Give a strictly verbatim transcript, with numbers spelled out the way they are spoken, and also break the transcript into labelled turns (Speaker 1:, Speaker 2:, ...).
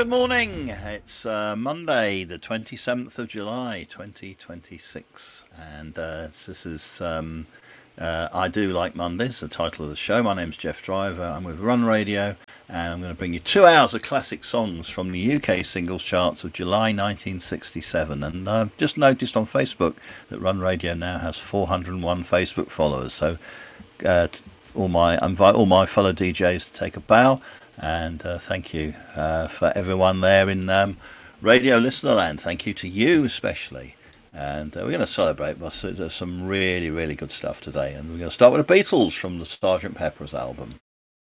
Speaker 1: good morning. It's uh, Monday, the twenty-seventh of July, twenty twenty-six. And uh, this is um, uh, I Do Like Mondays, the title of the show. My name's Jeff Driver. I'm with Run Radio, and I'm going to bring you two hours of classic songs from the U K singles charts of July nineteen sixty-seven. And I've just noticed on Facebook that Run Radio now has four hundred and one Facebook followers. So uh, all my, I invite all my fellow D Js to take a bow. And uh, thank you uh, for everyone there in um, Radio Listener Land. Thank you to you especially. And uh, we're going to celebrate. There's some really, really good stuff today. And we're going to start with the Beatles from the Sergeant Pepper's album.